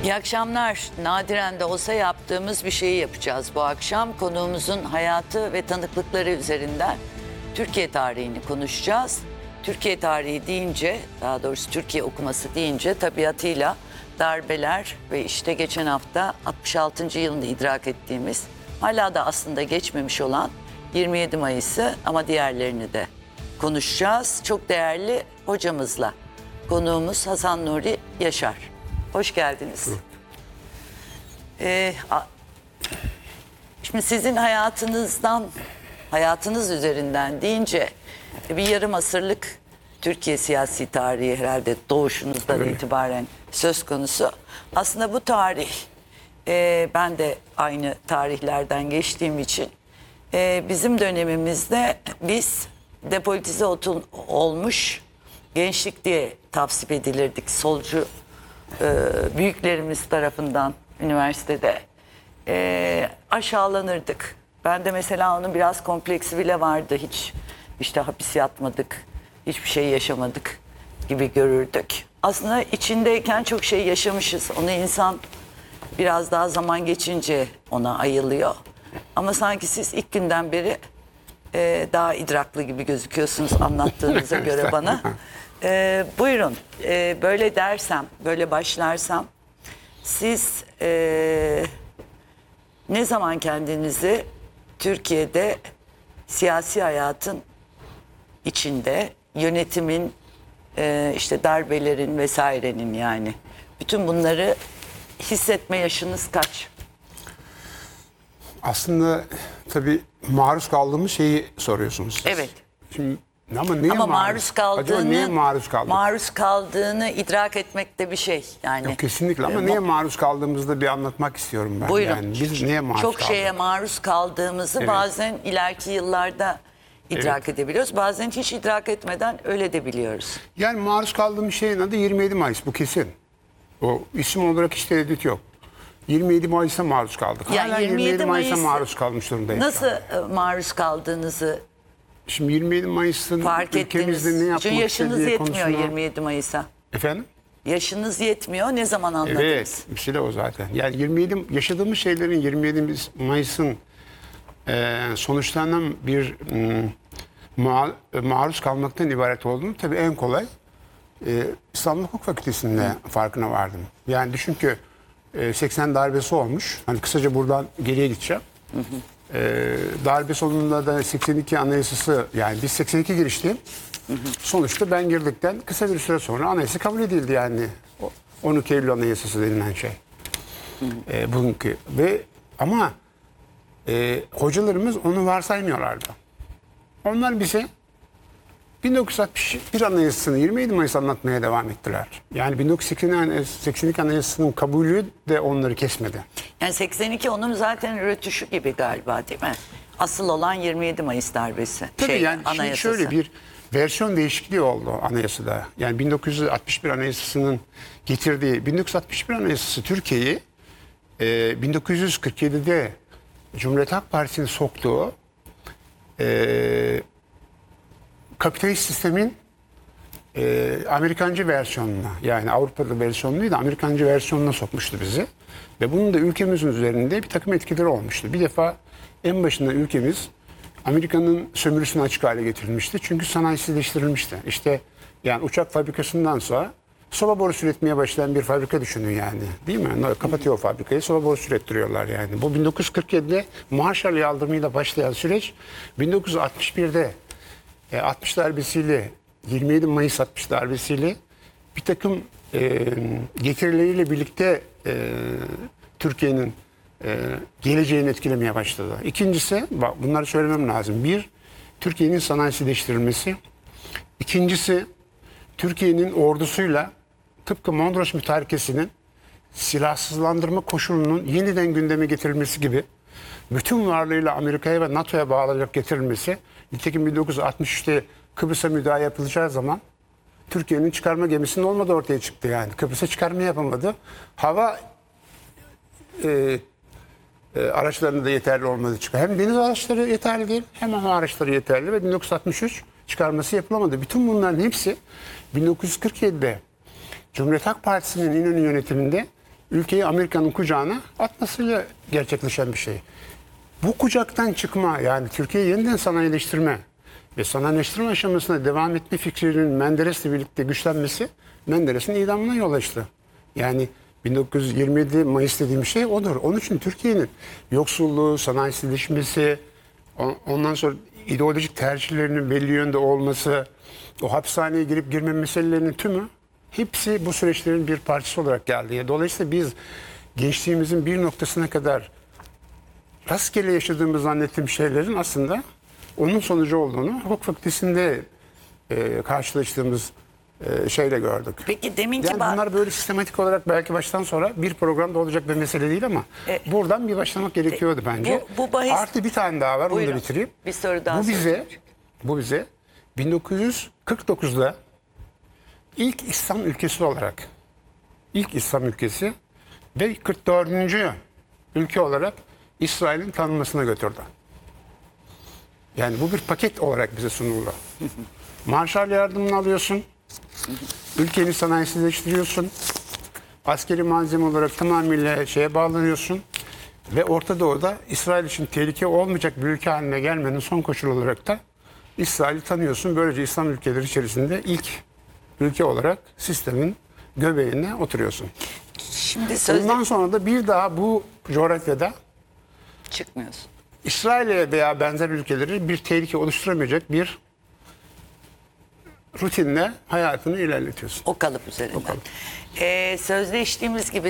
İyi akşamlar. Nadiren de olsa yaptığımız bir şeyi yapacağız bu akşam. Konuğumuzun hayatı ve tanıklıkları üzerinden Türkiye tarihini konuşacağız. Türkiye tarihi deyince, daha doğrusu Türkiye okuması deyince tabiatıyla darbeler ve işte geçen hafta 66. yılını idrak ettiğimiz, hala da aslında geçmemiş olan 27 Mayıs'ı ama diğerlerini de konuşacağız. Çok değerli hocamızla. Konuğumuz Hasan Nuri Yaşar. Hoş geldiniz. Şimdi sizin hayatınız üzerinden deyince bir yarım asırlık Türkiye siyasi tarihi herhalde doğuşunuzdan itibaren söz konusu. Aslında bu tarih, ben de aynı tarihlerden geçtiğim için bizim dönemimizde biz depolitize olmuş gençlik diye tavsip edilirdik. Solcu büyüklerimiz tarafından üniversitede aşağılanırdık. Ben de mesela onun biraz kompleksi bile vardı. Hiç işte hapis yatmadık, hiçbir şey yaşamadık gibi görürdük. Aslında içindeyken çok şey yaşamışız. Onu insan biraz daha zaman geçince ona ayılıyor. Ama sanki siz ilk günden beri daha idraklı gibi gözüküyorsunuz anlattığınıza göre bana. Buyurun, böyle dersem, böyle başlarsam, siz ne zaman kendinizi Türkiye'de siyasi hayatın içinde, yönetimin, işte darbelerin vesairenin, yani bütün bunları hissetme yaşınız kaç? Aslında tabii maruz kaldığımız şeyi soruyorsunuz siz. Evet. Şimdi ama neye maruz kaldığını idrak etmek de bir şey yani. Yok, kesinlikle, ama neye maruz kaldığımızı da bir anlatmak istiyorum ben. Buyurun. Yani biz neye maruz Çok kaldık? şeye maruz kaldığımızı bazen ileriki yıllarda idrak edebiliyoruz. Bazen hiç idrak etmeden öyle de biliyoruz. Yani maruz kaldığımız şeyin adı 27 Mayıs, bu kesin. O isim olarak hiç tereddüt yok. 27 Mayıs'a maruz kaldık. Ya Hala 27 Mayıs'a Mayıs'ı maruz kalmış durumdayız. Nasıl maruz kaldığınızı Şimdi 27 Mayıs'ın fark ülkemizde ettiniz? ne yapmak Çünkü yaşınız istediği yetmiyor konusuna... 27 Mayıs'a. Efendim? Yaşınız yetmiyor. Ne zaman anladınız? Evet, bir şey de o zaten. Yani 27 yaşadığımız şeylerin 27 Mayıs'ın sonuçlarından bir maruz kalmaktan ibaret olduğunu tabii en kolay İstanbul Hukuk Fakültesi'nde farkına vardım. Yani düşün ki 80 darbesi olmuş. Hani kısaca buradan geriye gideceğim. Darbe sonunda da 82 Anayasası, yani biz 82 girişti. Sonuçta ben girdikten kısa bir süre sonra anayasa kabul edildi yani. 12 Eylül Anayasası denilen şey. Bugünkü ama hocalarımız onu varsaymıyorlardı. Onlar bize 1961 Anayasası'nı 27 Mayıs anlatmaya devam ettiler. Yani 1982 Anayasası'nın kabulü de onları kesmedi. Yani 82 onun zaten rötuşu gibi galiba, değil mi? Asıl olan 27 Mayıs darbesi. Tabii yani anayasası. şöyle bir versiyon değişikliği oldu anayasada. Yani 1961 Anayasası'nın getirdiği, 1961 Anayasası Türkiye'yi 1947'de Cumhuriyet Halk Partisi'nin soktuğu kapitalist sistemin Amerikancı versiyonuna, yani Avrupa'da versiyonu değil de Amerikancı versiyonuna sokmuştu bizi. Ve bunun da ülkemizin üzerinde bir takım etkileri olmuştu. Bir defa en başında ülkemiz Amerika'nın sömürüsüne açık hale getirilmişti. Çünkü sanayisizleştirilmişti. İşte yani uçak fabrikasından sonra soba borusu üretmeye başlayan bir fabrika düşünün yani. Değil mi? Kapatıyor o fabrikayı, soba borusu ürettiriyorlar yani. Bu 1947'de Marshall yardımıyla başlayan süreç 1961'de 60 darbesiyle, 27 Mayıs 60 darbesiyle bir takım getirileriyle birlikte Türkiye'nin geleceğini etkilemeye başladı. İkincisi, bunları söylemem lazım. Bir, Türkiye'nin sanayisizleştirilmesi. İkincisi, Türkiye'nin ordusuyla tıpkı Mondros Mütarekesi'nin silahsızlandırma koşulunun yeniden gündeme getirilmesi gibi bütün varlığıyla Amerika'ya ve NATO'ya bağlanarak getirilmesi. Nitekim 1963'te Kıbrıs'a müdahale yapılacağı zaman Türkiye'nin çıkarma gemisinin olmadığı ortaya çıktı yani. Kıbrıs'a çıkarma yapamadı. Hava araçlarında da yeterli olmadı çıktı. Hem deniz araçları yeterli değil, hem hava araçları yeterli ve 1963 çıkarması yapılamadı. Bütün bunların hepsi 1947'de Cumhuriyet Halk Partisi'nin İnönü yönetiminde ülkeyi Amerika'nın kucağına atmasıyla gerçekleşen bir şey. Bu kucaktan çıkma, yani Türkiye'yi yeniden sanayileştirme ve sanayileştirme aşamasına devam etme fikrinin Menderes'le birlikte güçlenmesi Menderes'in idamına yol açtı. Yani 1927 Mayıs dediğim şey odur. Onun için Türkiye'nin yoksulluğu, sanayisizleşmesi, ondan sonra ideolojik tercihlerinin belli yönde olması, o hapishaneye girip girme meselelerinin tümü hepsi bu süreçlerin bir parçası olarak geldi. Dolayısıyla biz gençliğimizin bir noktasına kadar rastgele yaşadığımız zannettiğim şeylerin aslında onun sonucu olduğunu hukuk fakültesinde karşılaştığımız şeyle gördük. Peki deminki Yani bunlar böyle sistematik olarak belki baştan sonra bir programda olacak bir mesele değil ama buradan bir başlamak gerekiyordu bence. bu bahis... Artı bir tane daha var, Buyurun. onu da bitireyim. Bir soru daha Bu bize 1949'da ilk İslam ülkesi olarak, ilk İslam ülkesi ve 44. ülke olarak İsrail'in tanınmasına götürdü. Yani bu bir paket olarak bize sunuldu. Marshall yardımını alıyorsun, ülkeni sanayisizleştiriyorsun, askeri malzeme olarak tamamıyla şeye bağlanıyorsun ve Orta Doğu'da İsrail için tehlike olmayacak bir ülke haline gelmenin son koşulu olarak da İsrail'i tanıyorsun. Böylece İslam ülkeleri içerisinde ilk ülke olarak sistemin göbeğine oturuyorsun. Şimdi Ondan sonra da bir daha bu coğrafyada çıkmıyorsun. İsrail'e veya benzer ülkeleri bir tehlike oluşturamayacak bir rutinle hayatını ilerletiyorsun. O kalıp üzerinden. O kalıp. Sözleştiğimiz gibi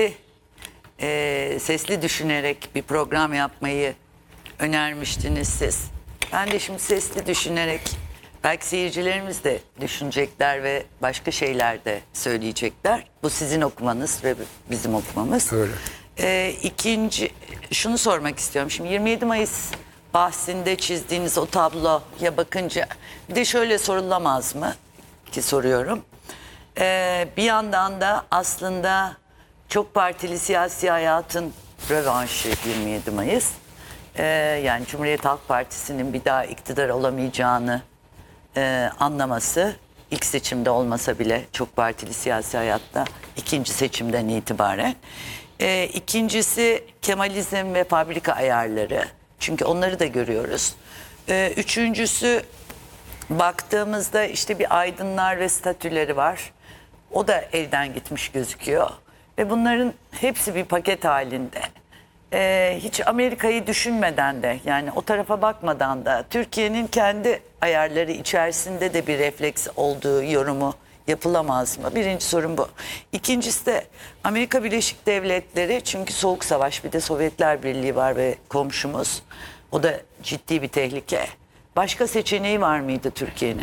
sesli düşünerek bir program yapmayı önermiştiniz siz. Ben de şimdi sesli düşünerek, belki seyircilerimiz de düşünecekler ve başka şeyler de söyleyecekler. Bu sizin okumanız ve bizim okumamız. Öyle. İkinci, şunu sormak istiyorum. Şimdi 27 Mayıs bahsinde çizdiğiniz o tabloya bakınca bir de şöyle sorulamaz mı ki soruyorum. Bir yandan da aslında çok partili siyasi hayatın rövanşı 27 Mayıs. Yani Cumhuriyet Halk Partisi'nin bir daha iktidar olamayacağını anlaması, ilk seçimde olmasa bile çok partili siyasi hayatta ikinci seçimden itibaren. İkincisi Kemalizm ve fabrika ayarları. Çünkü onları da görüyoruz. Üçüncüsü baktığımızda işte bir aydınlar ve statüleri var. O da elden gitmiş gözüküyor. Ve bunların hepsi bir paket halinde. Hiç Amerika'yı düşünmeden de, yani o tarafa bakmadan da Türkiye'nin kendi ayarları içerisinde de bir refleks olduğu yorumu yapılamaz mı? Birinci sorun bu. İkincisi de Amerika Birleşik Devletleri, çünkü Soğuk Savaş, bir de Sovyetler Birliği var ve komşumuz. O da ciddi bir tehlike. Başka seçeneği var mıydı Türkiye'nin?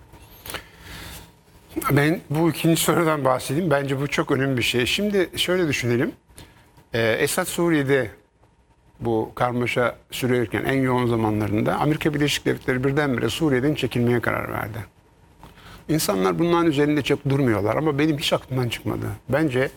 Ben bu ikinci sorudan bahsedeyim. Bence bu çok önemli bir şey. Şimdi şöyle düşünelim. Esad Suriye'de bu karmaşa sürerken en yoğun zamanlarında Amerika Birleşik Devletleri birdenbire Suriye'den çekilmeye karar verdi. İnsanlar bunların üzerinde çok durmuyorlar ama benim hiç aklımdan çıkmadı. Bence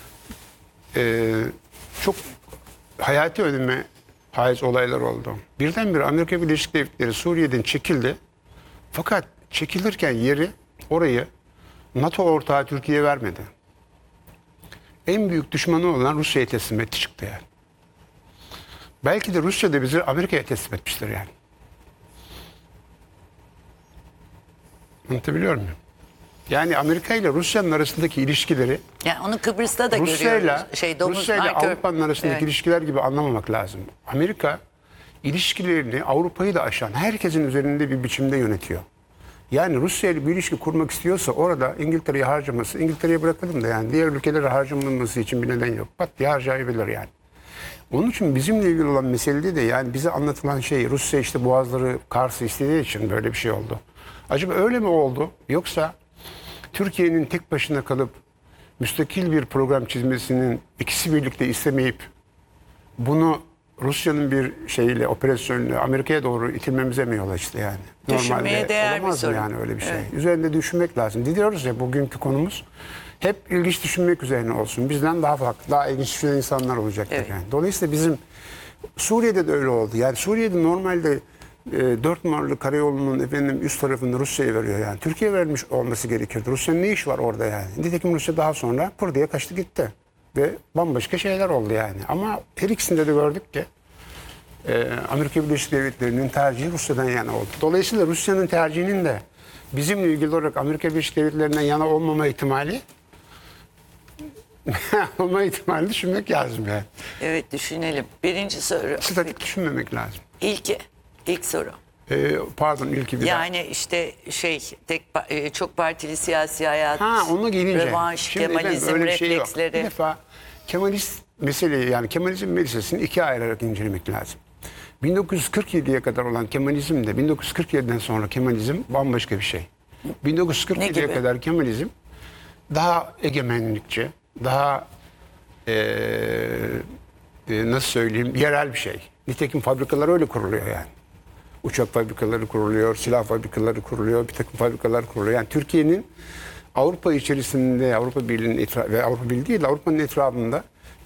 çok hayati öneme haiz olaylar oldu. Birdenbire Amerika Birleşik Devletleri Suriye'den çekildi. Fakat çekilirken orayı NATO ortağı Türkiye vermedi. En büyük düşmanı olan Rusya'ya teslim etti çıktı yani. Belki de Rusya da bizi Amerika'ya teslim etmiştir yani. Anlatabiliyor muyum? Yani Amerika ile Rusya'nın arasındaki ilişkileri Yani onu Kıbrıs'ta da Rusya görüyoruz. ile Avrupa'nın arasındaki Evet. ilişkiler gibi anlamamak lazım. Amerika ilişkilerini Avrupa'yı da aşan herkesin üzerinde bir biçimde yönetiyor. Yani Rusya ile bir ilişki kurmak istiyorsa orada İngiltere'yi harcaması, İngiltere'ye bırakalım da yani diğer ülkelere harcamaması için bir neden yok. Pat diye harcayabilir yani. Onun için bizimle ilgili olan meselede de yani bize anlatılan şey Rusya işte boğazları Kars'ı istediği için böyle bir şey oldu. Acaba öyle mi oldu? Yoksa Türkiye'nin tek başına kalıp müstakil bir program çizmesinin ikisi birlikte istemeyip bunu Rusya'nın bir şeyle, operasyonuyla Amerika'ya doğru itilmemize mi yol açtı yani? Düşünmeye değer bir olamaz mı sorun. yani öyle bir şey? Evet. Üzerinde düşünmek lazım. Diyoruz ya bugünkü konumuz hep ilginç düşünmek üzerine olsun. Bizden daha farklı, daha ilginç düşünen insanlar olacaktır Evet. yani. Dolayısıyla bizim Suriye'de de öyle oldu. Yani Suriye'de normalde 4 numaralı karayolunun üst tarafını Rusya'ya veriyor yani. Türkiye vermiş olması gerekirdi. Rusya'nın ne işi var orada yani? Nitekim Rusya daha sonra pır diye kaçtı gitti. ve bambaşka şeyler oldu yani. Ama her ikisinde de gördük ki Amerika Birleşik Devletleri'nin tercihi Rusya'dan yana oldu. Dolayısıyla Rusya'nın tercihinin de bizimle ilgili olarak Amerika Birleşik Devletleri'nden yana olmama ihtimali düşünmek lazım yani. Evet, düşünelim. Birinci soru. Statik düşünmemek lazım. İlk soru. Pardon ilki bir daha. Yani işte çok partili siyasi hayat, Ona gelince. rövanş, Şimdi Kemalizm efendim, öyle bir şey yok. refleksleri. Bir defa Kemalist meseleyi yani Kemalizm meselesini ikiye ayırarak incelemek lazım. 1947'ye kadar olan Kemalizm de 1947'den sonra Kemalizm bambaşka bir şey. Ne 1947'ye gibi? kadar Kemalizm daha egemenlikçi, daha nasıl söyleyeyim yerel bir şey. Nitekim fabrikalar öyle kuruluyor yani. Uçak fabrikaları kuruluyor, silah fabrikaları kuruluyor, bir takım fabrikalar kuruluyor. Yani Türkiye'nin Avrupa içerisinde, Avrupa Birliği'nin ve Avrupa Birliği değil, Avrupa'nın etrafında